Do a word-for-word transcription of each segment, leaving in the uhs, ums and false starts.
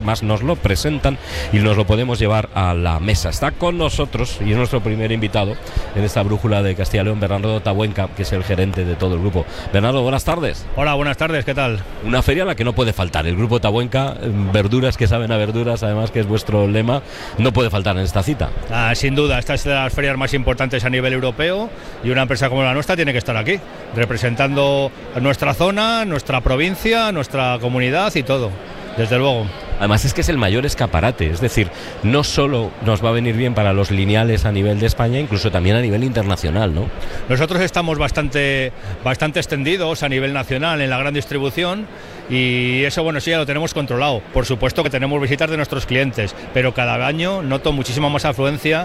más nos lo presentan y nos lo podemos llevar a la mesa. Está con nosotros y es nuestro primer invitado en esta brújula de Castilla y León, Bernardo Tabuenca, que es el gerente de todo el grupo. Bernardo, buenas tardes. Hola, buenas tardes, ¿qué tal? Una feria a la que no puede faltar el grupo Tabuenca, verduras que saben a verduras, además que es vuestro lema, no puede faltar en esta cita. Ah, sin duda, esta es de las ferias más importantes a nivel europeo y una empresa como la nuestra tiene que estar aquí, representando nuestra zona, nuestra provincia, nuestra comunidad y todo, desde luego. Además es que es el mayor escaparate, es decir, no solo nos va a venir bien para los lineales a nivel de España, incluso también a nivel internacional, ¿no? Nosotros estamos bastante, bastante extendidos a nivel nacional en la gran distribución y eso, bueno, sí, ya lo tenemos controlado. Por supuesto que tenemos visitas de nuestros clientes, pero cada año noto muchísima más afluencia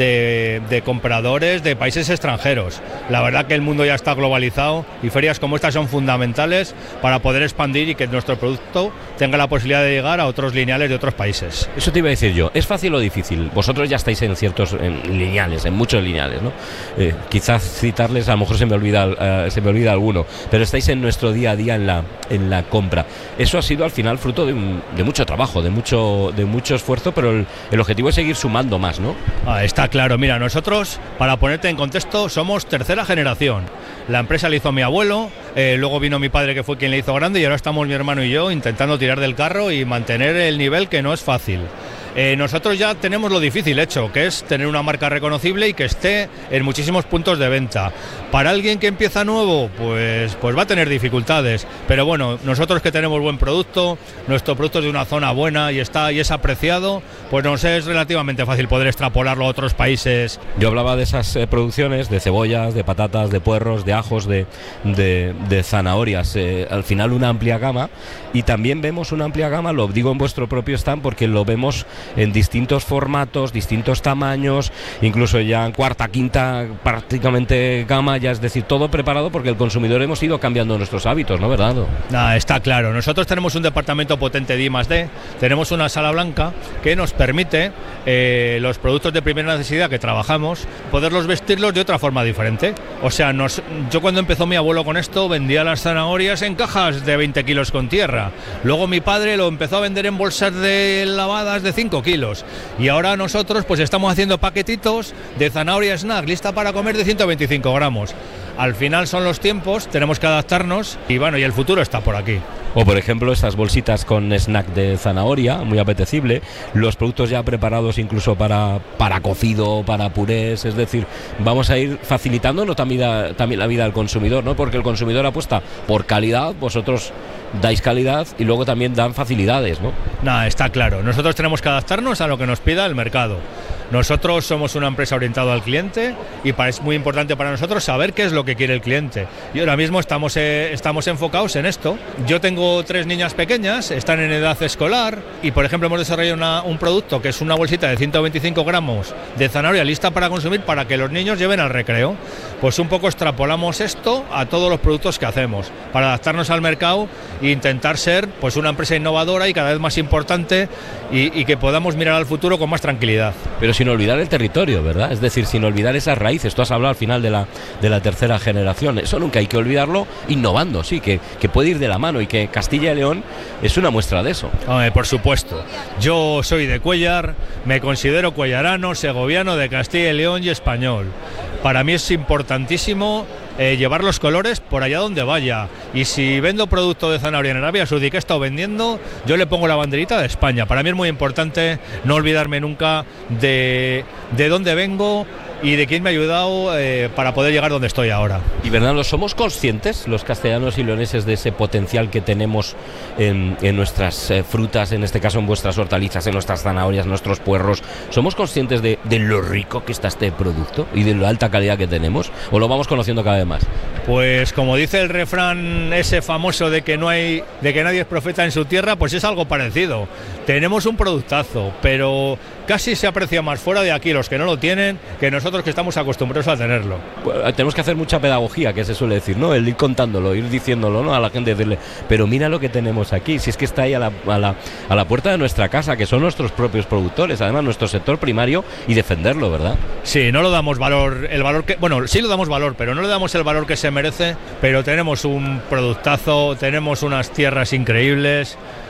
de, de compradores de países extranjeros. La verdad que el mundo ya está globalizado y ferias como estas son fundamentales para poder expandir y que nuestro producto tenga la posibilidad de llegar a otros lineales de otros países. Eso te iba a decir yo, ¿es fácil o difícil? Vosotros ya estáis en ciertos en lineales, en muchos lineales, ¿no? Eh, quizás citarles, a lo mejor se me olvida uh, se me olvida alguno, pero estáis en nuestro día a día en la en la compra. Eso ha sido al final fruto de, un, de mucho trabajo, de mucho de mucho esfuerzo, pero el, el objetivo es seguir sumando más, ¿no? Ah, está claro, mira, nosotros, para ponerte en contexto, somos tercera generación. La empresa la hizo mi abuelo, eh, luego vino mi padre que fue quien la hizo grande y ahora estamos mi hermano y yo intentando tirar del carro y mantener el nivel, que no es fácil. Eh, nosotros ya tenemos lo difícil hecho, que es tener una marca reconocible y que esté en muchísimos puntos de venta. Para alguien que empieza nuevo, pues, pues va a tener dificultades, pero bueno, nosotros que tenemos buen producto, nuestro producto es de una zona buena y está y es apreciado, pues nos es relativamente fácil poder extrapolarlo a otros países. Yo hablaba de esas eh, producciones de cebollas, de patatas, de puerros, de ajos, de, de, de zanahorias, eh, al final una amplia gama, y también vemos una amplia gama, lo digo en vuestro propio stand porque lo vemos en distintos formatos, distintos tamaños, incluso ya en cuarta, quinta, prácticamente gama, ya es decir, todo preparado porque el consumidor hemos ido cambiando nuestros hábitos, ¿no, verdad? Nah, está claro, nosotros tenemos un departamento potente de I más D, tenemos una sala blanca que nos permite eh, los productos de primera necesidad que trabajamos, poderlos vestirlos de otra forma diferente. O sea, nos, yo cuando empezó mi abuelo con esto vendía las zanahorias en cajas de veinte kilos con tierra, luego mi padre lo empezó a vender en bolsas de lavadas de cinco kilos y ahora nosotros pues estamos haciendo paquetitos de zanahoria snack lista para comer de ciento veinticinco gramos. Al final son los tiempos, tenemos que adaptarnos y bueno, y el futuro está por aquí. O por ejemplo esas bolsitas con snack de zanahoria, muy apetecible, los productos ya preparados incluso para, para cocido, para purés, es decir, vamos a ir facilitándonos también, también la vida al consumidor, ¿no? Porque el consumidor apuesta por calidad, vosotros dais calidad y luego también dan facilidades, ¿no? Nada, está claro, nosotros tenemos que adaptarnos a lo que nos pida el mercado. Nosotros somos una empresa orientada al cliente y es muy importante para nosotros saber qué es lo que quiere el cliente. Y ahora mismo estamos, eh, estamos enfocados en esto. Yo tengo tres niñas pequeñas, están en edad escolar y, por ejemplo, hemos desarrollado una, un producto que es una bolsita de ciento veinticinco gramos de zanahoria lista para consumir para que los niños lleven al recreo. Pues un poco extrapolamos esto a todos los productos que hacemos para adaptarnos al mercado e intentar ser pues una empresa innovadora y cada vez más importante y, y que podamos mirar al futuro con más tranquilidad. Pero sin olvidar el territorio, ¿verdad? Es decir, sin olvidar esas raíces. Tú has hablado al final de la, de la tercera generación. Eso nunca hay que olvidarlo, innovando, sí, que, que puede ir de la mano y que Castilla y León es una muestra de eso. Eh, por supuesto. Yo soy de Cuéllar, me considero cuellarano, segoviano, de Castilla y León y español. Para mí es importantísimo eh, llevar los colores por allá donde vaya. Y si vendo producto de zanahoria en Arabia Saudí que he estado vendiendo, yo le pongo la banderita de España. Para mí es muy importante no olvidarme nunca de, de dónde vengo y de quién me ha ayudado eh, para poder llegar donde estoy ahora. Y Bernardo, ¿somos conscientes los castellanos y leoneses de ese potencial que tenemos en, en nuestras eh, frutas, en este caso en vuestras hortalizas, en nuestras zanahorias, en nuestros puerros? ¿Somos conscientes de, de lo rico que está este producto y de la alta calidad que tenemos? ¿O lo vamos conociendo cada vez más? Pues como dice el refrán ese famoso de que no hay, de que nadie es profeta en su tierra, pues es algo parecido. Tenemos un productazo, pero casi se aprecia más fuera de aquí los que no lo tienen que nosotros que estamos acostumbrados a tenerlo. Bueno, tenemos que hacer mucha pedagogía, que se suele decir, ¿no? El ir contándolo, ir diciéndolo, ¿no? A la gente, decirle, pero mira lo que tenemos aquí, si es que está ahí a la, a la, a la puerta de nuestra casa, que son nuestros propios productores, además nuestro sector primario, y defenderlo, ¿verdad? Sí, no lo damos valor, el valor que, bueno, sí lo damos valor, pero no le damos el valor que se merece, pero tenemos un productazo, tenemos unas tierras increíbles.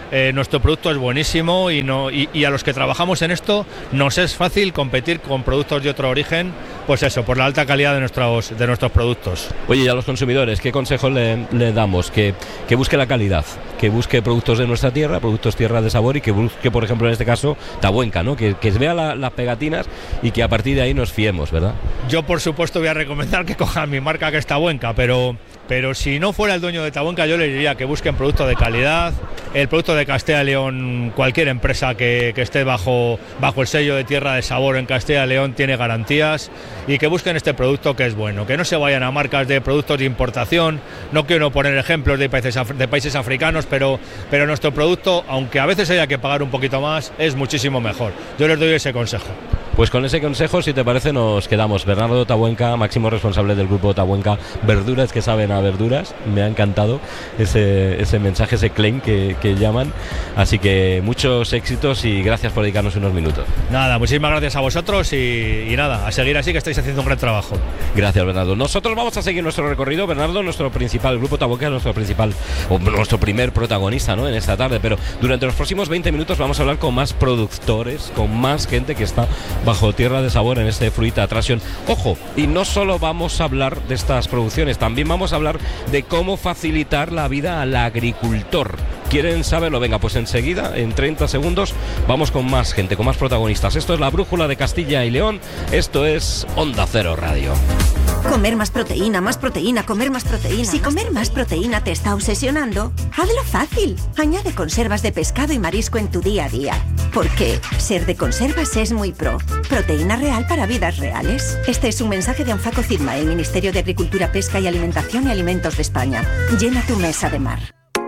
eh, nuestro producto es buenísimo y, no, y, y a los que trabajamos en esto nos es fácil competir con productos de otro origen, pues eso, por la alta calidad de nuestros, de nuestros productos. Oye, y a los consumidores, ¿qué consejos le, le damos? Que, que busque la calidad, que busque productos de nuestra tierra, productos tierra de sabor, y que busque, por ejemplo, en este caso, Tabuenca, ¿no? Que, que vea la, las pegatinas y que a partir de ahí nos fiemos, ¿verdad? Yo, por supuesto, voy a recomendar que cojan mi marca, que es Tabuenca, pero, pero si no fuera el dueño de Tabuenca, yo le diría que busquen productos de calidad, el producto de Castilla y León. Cualquier empresa que, que esté bajo, bajo el sello de tierra de sabor en Castilla y León tiene garantías, y que busquen este producto, que es bueno, que no se vayan a marcas de productos de importación. No quiero poner ejemplos de países, de países africanos, pero, pero nuestro producto, aunque a veces haya que pagar un poquito más, es muchísimo mejor. Yo les doy ese consejo. Pues con ese consejo, si te parece, nos quedamos. Bernardo Tabuenca, máximo responsable del grupo Tabuenca, verduras que saben a verduras. Me ha encantado ese, ese mensaje, ese claim que, que llaman. Así que muchos éxitos y gracias por dedicarnos unos minutos. Nada, muchísimas gracias a vosotros y, y nada, a seguir así, que estáis haciendo un gran trabajo. Gracias, Bernardo. Nosotros vamos a seguir nuestro recorrido. Bernardo, nuestro principal, el grupo Tabuenca, nuestro principal, o nuestro primer protagonista, ¿no?, en esta tarde. Pero durante los próximos veinte minutos vamos a hablar con más productores, con más gente que está bajo tierra de sabor en este Fruita Attraction. Ojo, y no solo vamos a hablar de estas producciones, también vamos a hablar de cómo facilitar la vida al agricultor. ¿Quieren saberlo? Venga, pues enseguida, en treinta segundos, vamos con más gente, con más protagonistas. Esto es la Brújula de Castilla y León, esto es Onda Cero Radio. Comer más proteína, más proteína, comer más proteína. Si comer más proteína te está obsesionando, hazlo fácil. Añade conservas de pescado y marisco en tu día a día. Porque ser de conservas es muy pro. Proteína real para vidas reales. Este es un mensaje de Anfaco Cilma, el Ministerio de Agricultura, Pesca y Alimentación y Alimentos de España. Llena tu mesa de mar.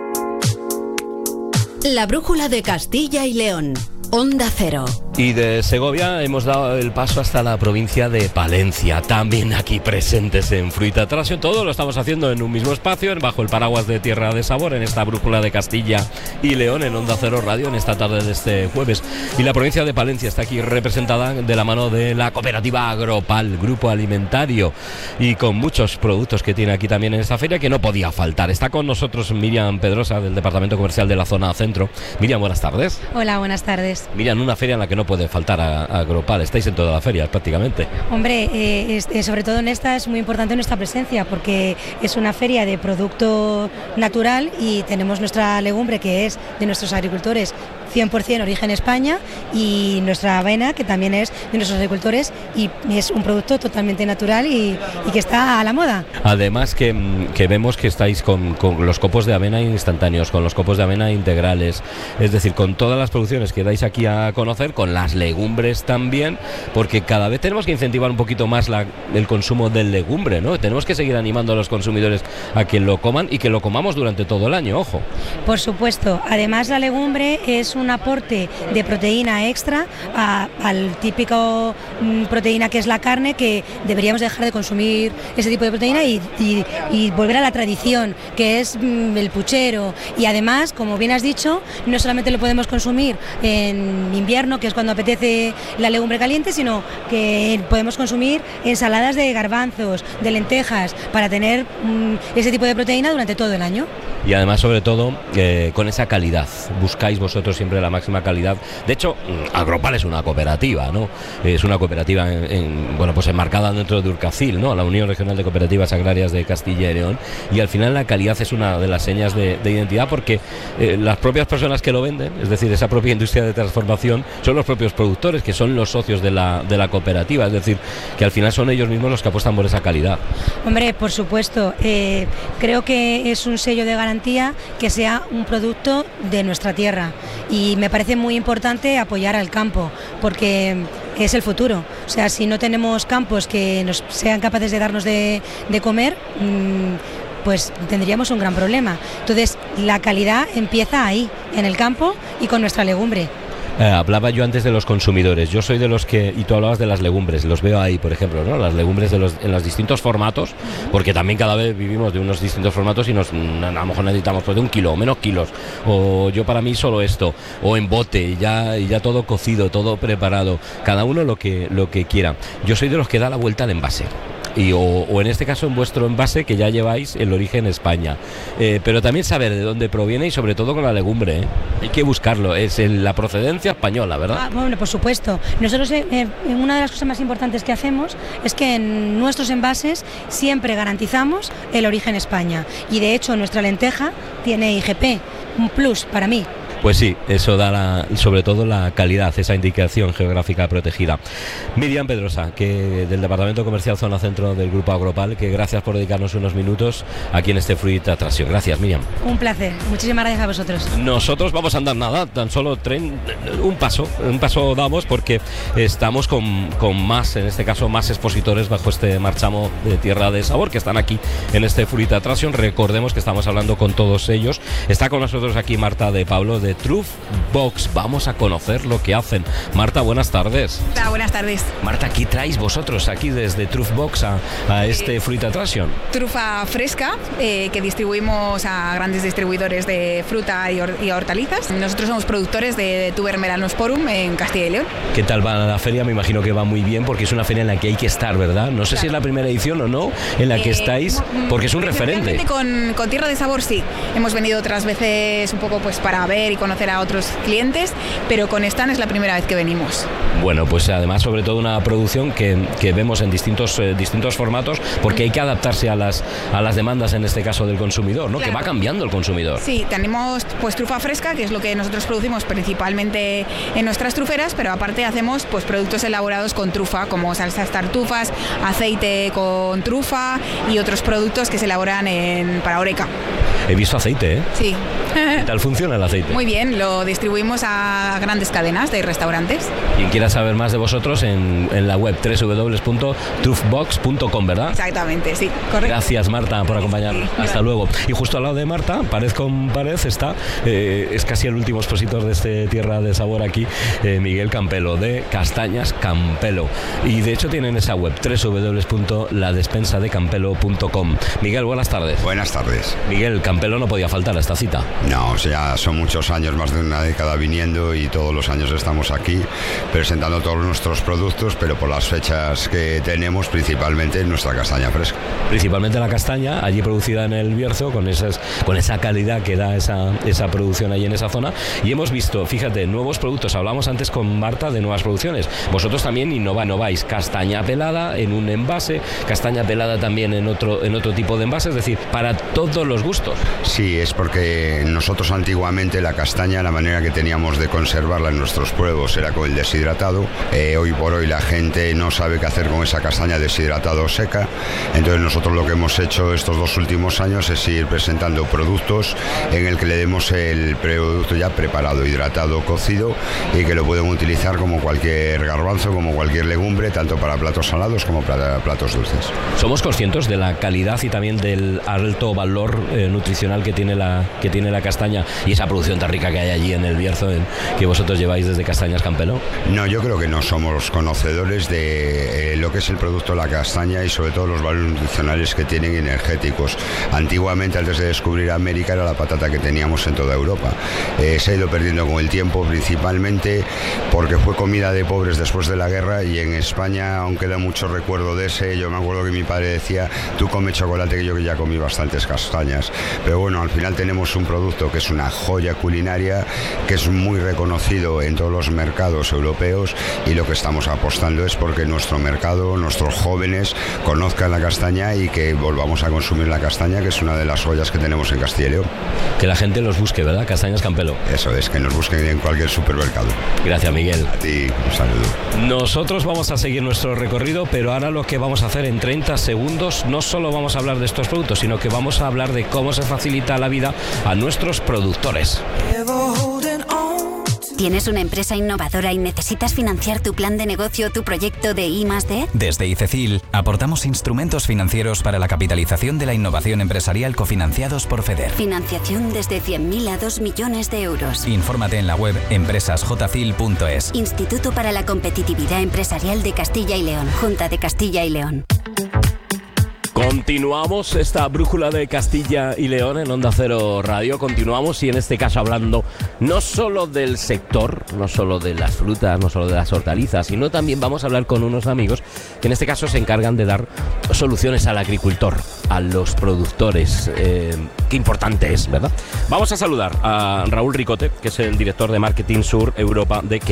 La Brújula de Castilla y León. Onda Cero. Y de Segovia hemos dado el paso hasta la provincia de Palencia, también aquí presentes en Fruita Attraction. Todo lo estamos haciendo en un mismo espacio, bajo el paraguas de Tierra de Sabor, en esta Brújula de Castilla y León, en Onda Cero Radio, en esta tarde de este jueves. Y la provincia de Palencia está aquí representada de la mano de la cooperativa Agropal, grupo alimentario, y con muchos productos que tiene aquí también en esta feria, que no podía faltar. Está con nosotros Miriam Pedrosa, del Departamento Comercial de la Zona Centro. Miriam, buenas tardes. Hola, buenas tardes. Miriam, una feria en la que no puede faltar a, a Agropal. Estáis en toda la feria prácticamente. Hombre, eh, es, eh, sobre todo en esta es muy importante nuestra presencia, porque es una feria de producto natural y tenemos nuestra legumbre, que es de nuestros agricultores, cien por ciento origen España, y nuestra avena, que también es de nuestros agricultores y es un producto totalmente natural y, y que está a la moda. Además que, que vemos que estáis con, con los copos de avena instantáneos, con los copos de avena integrales, es decir, con todas las producciones que dais aquí a conocer, con las legumbres también, porque cada vez tenemos que incentivar un poquito más la, el consumo de legumbre, ¿no? Tenemos que seguir animando a los consumidores a que lo coman y que lo comamos durante todo el año, ojo. Por supuesto, además la legumbre es un aporte de proteína extra a, al típico mm, proteína que es la carne, que deberíamos dejar de consumir ese tipo de proteína y, y, y volver a la tradición, que es mm, el puchero. Y además, como bien has dicho, no solamente lo podemos consumir en invierno, que es cuando apetece la legumbre caliente, sino que podemos consumir ensaladas de garbanzos, de lentejas, para tener mm, ese tipo de proteína durante todo el año. Y además, sobre todo, eh, con esa calidad. Buscáis vosotros siempre la máxima calidad. De hecho, Agropal es una cooperativa, ¿no? Es una cooperativa en, en, bueno, pues enmarcada dentro de Urcacil, ¿no?, la Unión Regional de Cooperativas Agrarias de Castilla y León. Y al final la calidad es una de las señas de, de identidad, porque eh, las propias personas que lo venden, es decir, esa propia industria de transformación, son los propios productores, que son los socios de la, de la cooperativa. Es decir, que al final son ellos mismos los que apuestan por esa calidad. Hombre, por supuesto. Eh, creo que es un sello de garantía que sea un producto de nuestra tierra, y me parece muy importante apoyar al campo, porque es el futuro. O sea, si no tenemos campos que nos sean capaces de darnos de, de comer, mmm, pues tendríamos un gran problema. Entonces, la calidad empieza ahí, en el campo y con nuestra legumbre. Eh, hablaba yo antes de los consumidores. Yo soy de los que, y tú hablabas de las legumbres, los veo ahí, por ejemplo, ¿no? Las legumbres de los, en los distintos formatos, porque también cada vez vivimos de unos distintos formatos y nos, a lo mejor necesitamos pues de un kilo o menos kilos, o yo para mí solo esto, o en bote, y ya, y ya todo cocido, todo preparado, cada uno lo que, lo que quiera. Yo soy de los que da la vuelta al envase. y, o, o en este caso en vuestro envase que ya lleváis el origen España. Eh, pero también saber de dónde proviene y sobre todo con la legumbre, ¿eh? Hay que buscarlo, es el, la procedencia española, ¿verdad? Ah, bueno, por supuesto. Nosotros eh, eh, una de las cosas más importantes que hacemos es que en nuestros envases siempre garantizamos el origen España y de hecho nuestra lenteja tiene I G P, un plus para mí. Pues sí, eso da la, sobre todo la calidad, esa indicación geográfica protegida. Miriam Pedrosa, que del Departamento Comercial Zona Centro del Grupo Agropal, que gracias por dedicarnos unos minutos aquí en este Fruit Attraction. Gracias, Miriam. Un placer, muchísimas gracias a vosotros. Nosotros vamos a andar nada, tan solo tren, un paso, un paso damos porque estamos con, con más, en este caso más expositores bajo este marchamo de Tierra de Sabor que están aquí en este Fruit Attraction. Recordemos que estamos hablando con todos ellos. Está con nosotros aquí Marta de Pablo de Truff Box. Vamos a conocer lo que hacen. Marta, buenas tardes. Hola, buenas tardes. Marta, ¿qué traéis vosotros aquí desde Truff Box a, a este eh, Fruit Attraction? Trufa fresca, eh, que distribuimos a grandes distribuidores de fruta y, or y hortalizas. Nosotros somos productores de Tuber Melanosporum en Castilla y León. ¿Qué tal va la feria? Me imagino que va muy bien porque es una feria en la que hay que estar, ¿verdad? No sé claro. si es la primera edición o no en la que eh, estáis, porque es un referente. Con, con Tierra de Sabor sí. Hemos venido otras veces un poco pues para ver y conocer a otros clientes, pero con Stan es la primera vez que venimos. Bueno, pues además sobre todo una producción que, que vemos en distintos, eh, distintos formatos, porque hay que adaptarse a las, a las demandas en este caso del consumidor, ¿no? Claro. Que va cambiando el consumidor. Sí, tenemos pues trufa fresca, que es lo que nosotros producimos principalmente en nuestras truferas, pero aparte hacemos pues productos elaborados con trufa, como salsas tartufas, aceite con trufa y otros productos que se elaboran en, para Oreca. He visto aceite, ¿eh? Sí. ¿Qué tal funciona el aceite? Muy bien, lo distribuimos a grandes cadenas de restaurantes. Quien quiera saber más de vosotros en, en la web doble u doble u doble u punto truffbox punto com, ¿verdad? Exactamente, sí, correcto. Gracias, Marta, por acompañarnos. Sí, hasta luego. Y justo al lado de Marta, pared con pared, está, eh, es casi el último expositor de este Tierra de Sabor aquí, eh, Miguel Campelo, de Castañas Campelo. Y de hecho tienen esa web, doble u doble u doble u punto la despensa de campelo punto com. Miguel, buenas tardes. Buenas tardes. Miguel, Campelo no podía faltar a esta cita. No, o sea, son muchos años, más de una década viniendo y todos los años estamos aquí presentando todos nuestros productos, pero por las fechas que tenemos, principalmente nuestra castaña fresca. Principalmente la castaña, allí producida en el Bierzo, con, esas, con esa calidad que da esa, esa producción allí en esa zona. Y hemos visto, fíjate, nuevos productos. Hablamos antes con Marta de nuevas producciones. Vosotros también innova, innováis castaña pelada en un envase, castaña pelada también en otro, en otro tipo de envase, es decir, para todos los gustos. Sí, es porque nosotros antiguamente la castaña, la manera que teníamos de conservarla en nuestros pueblos era con el deshidratado. Eh, hoy por hoy la gente no sabe qué hacer con esa castaña deshidratado o seca. Entonces nosotros lo que hemos hecho estos dos últimos años es ir presentando productos en el que le demos el producto ya preparado, hidratado, cocido, y que lo pueden utilizar como cualquier garbanzo, como cualquier legumbre, tanto para platos salados como para platos dulces. Somos conscientes de la calidad y también del alto valor eh, nutricional que tiene la que tiene la castaña y esa producción tan rica que hay allí en el Bierzo, en, que vosotros lleváis desde Castañas Campelo. No, yo creo que no somos conocedores de eh, lo que es el producto de la castaña y sobre todo los valores nutricionales que tienen energéticos. Antiguamente, antes de descubrir América, era la patata que teníamos en toda Europa. Eh, se ha ido perdiendo con el tiempo, principalmente porque fue comida de pobres después de la guerra, y en España aún queda mucho recuerdo de ese. Yo me acuerdo que mi padre decía: tú come chocolate, que yo que ya comí bastantes castañas. Pero bueno, al final tenemos un producto que es una joya culinaria, que es muy reconocido en todos los mercados europeos, y lo que estamos apostando es porque nuestro mercado, nuestros jóvenes conozcan la castaña y que volvamos a consumir la castaña, que es una de las joyas que tenemos en Castilla y León. Que la gente los busque, ¿verdad? Castañas Campelo. Eso es, que nos busquen en cualquier supermercado. Gracias, Miguel. A ti, un saludo. Nosotros vamos a seguir nuestro recorrido, pero ahora lo que vamos a hacer en treinta segundos, no solo vamos a hablar de estos productos, sino que vamos a hablar de cómo se facilita la vida a nuestros productores. ¿Tienes una empresa innovadora y necesitas financiar tu plan de negocio o tu proyecto de I más D? Desde ICECIL aportamos instrumentos financieros para la capitalización de la innovación empresarial cofinanciados por FEDER. Financiación desde cien mil a dos millones de euros. Infórmate en la web empresas j cil punto es. Instituto para la Competitividad Empresarial de Castilla y León. Junta de Castilla y León. Continuamos esta brújula de Castilla y León en Onda Cero Radio. Continuamos y en este caso hablando no solo del sector, no solo de las frutas, no solo de las hortalizas, sino también vamos a hablar con unos amigos que en este caso se encargan de dar soluciones al agricultor, a los productores. Eh, qué importante es, ¿verdad? Vamos a saludar a Raúl Ricote, que es el director de Marketing Sur Europa de